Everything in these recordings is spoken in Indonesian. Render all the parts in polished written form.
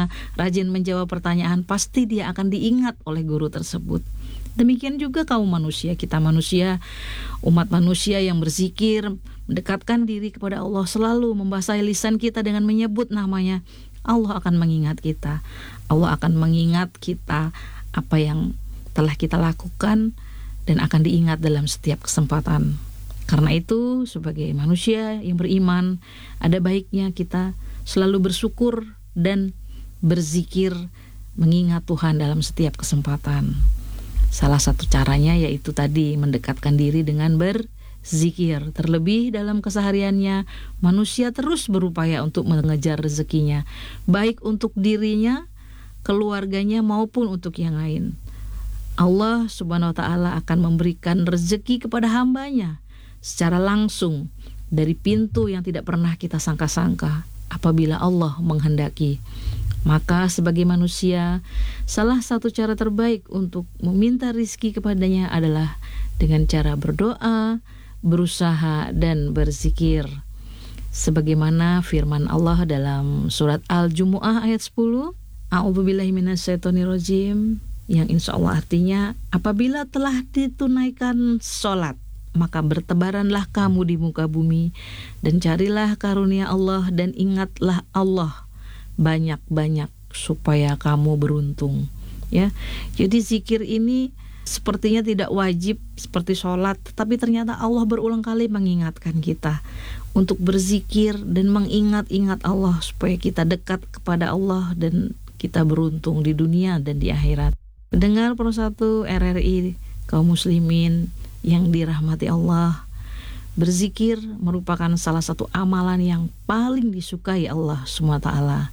bertanya, rajin menjawab pertanyaan, pasti dia akan diingat oleh guru tersebut. Demikian juga kaum manusia, kita manusia, umat manusia yang berzikir, mendekatkan diri kepada Allah, selalu membasahi lisan kita dengan menyebut namanya, Allah akan mengingat kita. Allah akan mengingat kita apa yang telah kita lakukan dan akan diingat dalam setiap kesempatan. Karena itu, sebagai manusia yang beriman, ada baiknya kita selalu bersyukur dan berzikir, mengingat Tuhan dalam setiap kesempatan. Salah satu caranya yaitu tadi, mendekatkan diri dengan berzikir. Terlebih dalam kesehariannya, manusia terus berupaya untuk mengejar rezekinya, baik untuk dirinya, keluarganya, maupun untuk yang lain. Allah Subhanahu wa ta'ala akan memberikan rezeki kepada hambanya secara langsung dari pintu yang tidak pernah kita sangka-sangka apabila Allah menghendaki. Maka sebagai manusia, salah satu cara terbaik untuk meminta rizki kepadanya adalah dengan cara berdoa, berusaha, dan berzikir. Sebagaimana firman Allah dalam surat Al-Jumu'ah ayat 10, A'udzubillahi minasyaitonirrajim, yang insya Allah artinya, apabila telah ditunaikan sholat, maka bertebaranlah kamu di muka bumi dan carilah karunia Allah dan ingatlah Allah banyak-banyak supaya kamu beruntung. Ya, jadi zikir ini sepertinya tidak wajib seperti sholat, tapi ternyata Allah berulang kali mengingatkan kita untuk berzikir dan mengingat-ingat Allah supaya kita dekat kepada Allah dan kita beruntung di dunia dan di akhirat. Pendengar Pro1 RRI kaum muslimin yang dirahmati Allah, berzikir merupakan salah satu amalan yang paling disukai Allah SWT.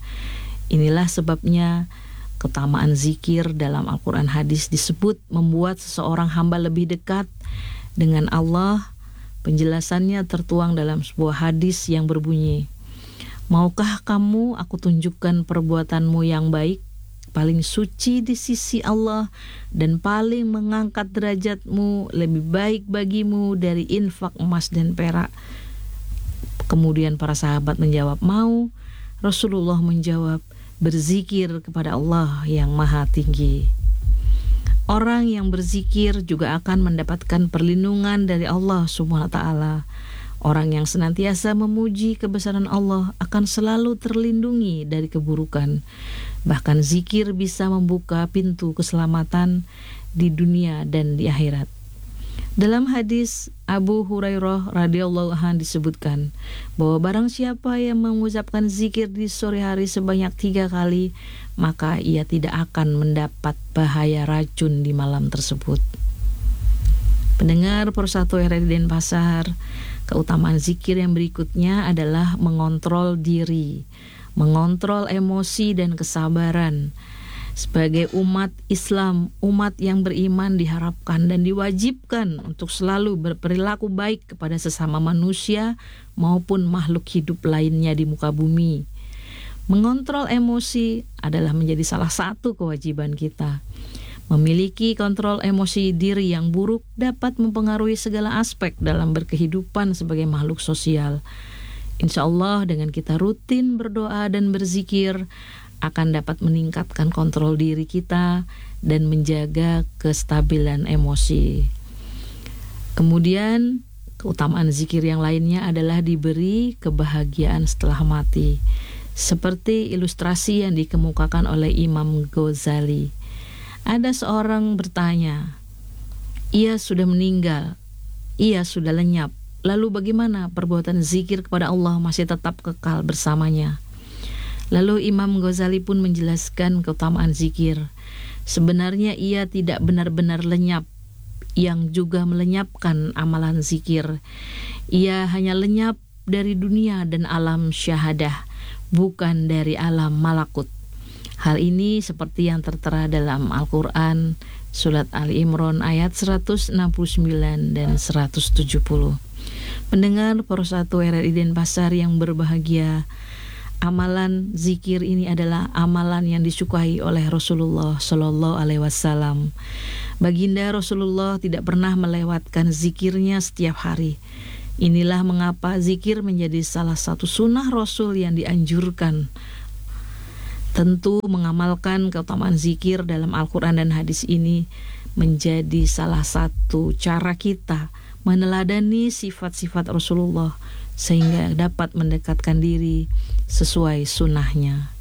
Inilah sebabnya keutamaan zikir dalam Al-Quran hadis disebut membuat seseorang hamba lebih dekat dengan Allah. Penjelasannya tertuang dalam sebuah hadis yang berbunyi, maukah kamu aku tunjukkan perbuatanmu yang baik, paling suci di sisi Allah dan paling mengangkat derajatmu, lebih baik bagimu dari infak emas dan perak. Kemudian para sahabat menjawab, mau. Rasulullah menjawab, berzikir kepada Allah yang maha tinggi. Orang yang berzikir juga akan mendapatkan perlindungan dari Allah Subhanahu wa ta'ala. Orang yang senantiasa memuji kebesaran Allah akan selalu terlindungi dari keburukan. Bahkan zikir bisa membuka pintu keselamatan di dunia dan di akhirat. Dalam hadis Abu Hurairah radhiyallahu anhu disebutkan bahwa barang siapa yang mengucapkan zikir di sore hari sebanyak 3 kali, maka ia tidak akan mendapat bahaya racun di malam tersebut. Pendengar Pro1 RRI Denpasar, keutamaan zikir yang berikutnya adalah mengontrol diri, mengontrol emosi dan kesabaran. Sebagai umat Islam, umat yang beriman diharapkan dan diwajibkan untuk selalu berperilaku baik kepada sesama manusia maupun makhluk hidup lainnya di muka bumi. Mengontrol emosi adalah menjadi salah satu kewajiban kita. Memiliki kontrol emosi diri yang buruk dapat mempengaruhi segala aspek dalam berkehidupan sebagai makhluk sosial. Insya Allah dengan kita rutin berdoa dan berzikir akan dapat meningkatkan kontrol diri kita dan menjaga kestabilan emosi. Kemudian keutamaan zikir yang lainnya adalah diberi kebahagiaan setelah mati, seperti ilustrasi yang dikemukakan oleh Imam Ghazali. Ada seorang bertanya, ia sudah meninggal, ia sudah lenyap, lalu bagaimana perbuatan zikir kepada Allah masih tetap kekal bersamanya? Lalu Imam Ghazali pun menjelaskan keutamaan zikir. Sebenarnya ia tidak benar-benar lenyap, yang juga melenyapkan amalan zikir. Ia hanya lenyap dari dunia dan alam syahadah, bukan dari alam malakut. Hal ini seperti yang tertera dalam Al-Quran, Surat Ali Imran ayat 169 dan 170. Pendengar Pro1 RRI Denpasar yang berbahagia, amalan zikir ini adalah amalan yang disukai oleh Rasulullah Shallallahu Alaihi Wasallam. Baginda Rasulullah tidak pernah melewatkan zikirnya setiap hari. Inilah mengapa zikir menjadi salah satu sunnah Rasul yang dianjurkan. Tentu mengamalkan keutamaan zikir dalam Al-Quran dan hadis ini menjadi salah satu cara kita meneladani sifat-sifat Rasulullah sehingga dapat mendekatkan diri sesuai sunnahnya.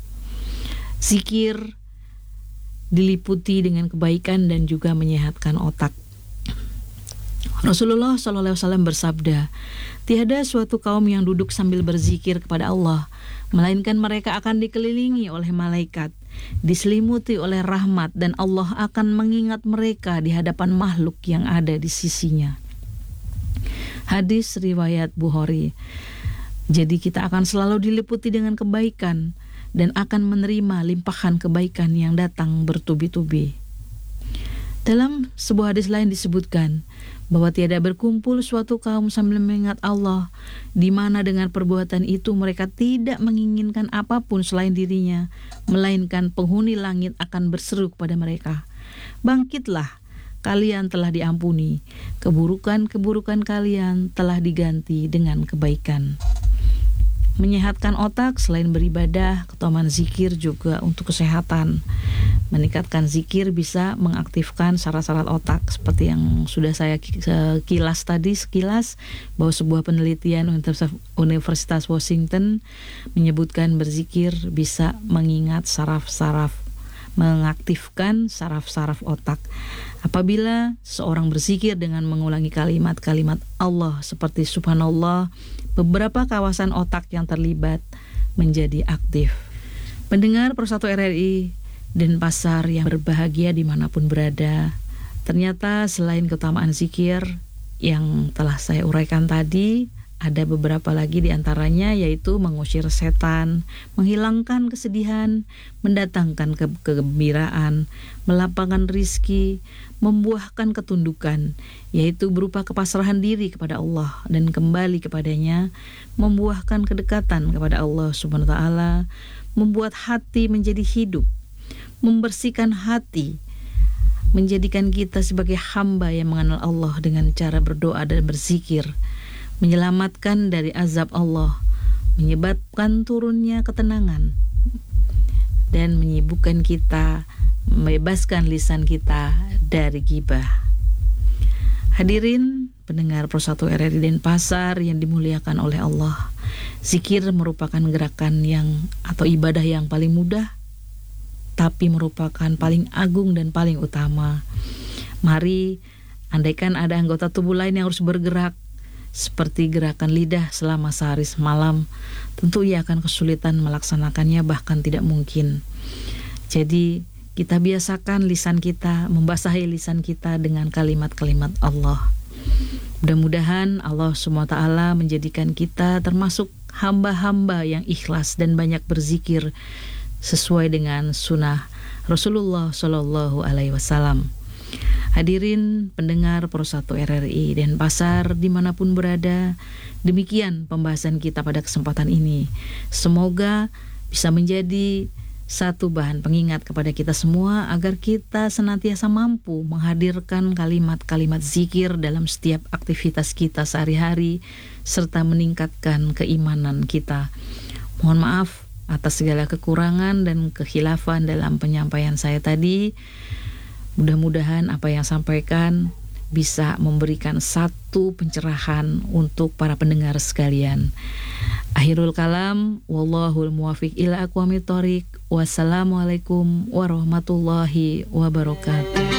Zikir diliputi dengan kebaikan dan juga menyehatkan otak. Rasulullah SAW bersabda, tiada suatu kaum yang duduk sambil berzikir kepada Allah, melainkan mereka akan dikelilingi oleh malaikat, diselimuti oleh rahmat, dan Allah akan mengingat mereka di hadapan makhluk yang ada di sisinya. Hadis riwayat Bukhari. Jadi kita akan selalu diliputi dengan kebaikan dan akan menerima limpahan kebaikan yang datang bertubi-tubi. Dalam sebuah hadis lain disebutkan bahwa tiada berkumpul suatu kaum sambil mengingat Allah, di mana dengan perbuatan itu mereka tidak menginginkan apapun selain dirinya, melainkan penghuni langit akan berseru kepada mereka, bangkitlah, kalian telah diampuni, keburukan-keburukan kalian telah diganti dengan kebaikan. Menyehatkan otak selain beribadah, keutamaan zikir juga untuk kesehatan. Meningkatkan zikir bisa mengaktifkan saraf-saraf otak seperti yang sudah saya sekilas bahwa sebuah penelitian Universitas Washington menyebutkan berzikir bisa mengingat saraf-saraf, mengaktifkan saraf-saraf otak. Apabila seorang berzikir dengan mengulangi kalimat-kalimat Allah seperti subhanallah, beberapa kawasan otak yang terlibat menjadi aktif. Pendengar Persatu RRI dan pasar yang berbahagia dimanapun berada, ternyata selain keutamaan zikir yang telah saya uraikan tadi, ada beberapa lagi diantaranya, yaitu mengusir setan, menghilangkan kesedihan, mendatangkan kegembiraan, melapangkan rizki, membuahkan ketundukan, yaitu berupa kepasrahan diri kepada Allah dan kembali kepadanya, membuahkan kedekatan kepada Allah Subhanahu wa Ta'ala, membuat hati menjadi hidup, membersihkan hati, menjadikan kita sebagai hamba yang mengenal Allah dengan cara berdoa dan berzikir, menyelamatkan dari azab Allah, menyebabkan turunnya ketenangan, dan menyibukkan kita, membebaskan lisan kita dari ghibah. Hadirin pendengar Persatu RRI Denpasar yang dimuliakan oleh Allah, zikir merupakan gerakan atau ibadah yang paling mudah, tapi merupakan paling agung dan paling utama. Mari, andaikan ada anggota tubuh lain yang harus bergerak, seperti gerakan lidah selama sehari semalam, tentu ia akan kesulitan melaksanakannya, bahkan tidak mungkin. Jadi kita biasakan lisan kita, membasahi lisan kita dengan kalimat-kalimat Allah. Mudah-mudahan Allah SWT menjadikan kita termasuk hamba-hamba yang ikhlas dan banyak berzikir sesuai dengan sunnah Rasulullah SAW. Hadirin pendengar Persatu RRI Denpasar dimanapun berada, demikian pembahasan kita pada kesempatan ini. Semoga bisa menjadi satu bahan pengingat kepada kita semua agar kita senantiasa mampu menghadirkan kalimat-kalimat zikir dalam setiap aktivitas kita sehari-hari serta meningkatkan keimanan kita. Mohon maaf atas segala kekurangan dan kekhilafan dalam penyampaian saya tadi. Mudah-mudahan apa yang sampaikan bisa memberikan satu pencerahan untuk para pendengar sekalian. Akhirul kalam, wallahul muwafiq ila aqwamit thoriq. Wassalamualaikum warahmatullahi wabarakatuh.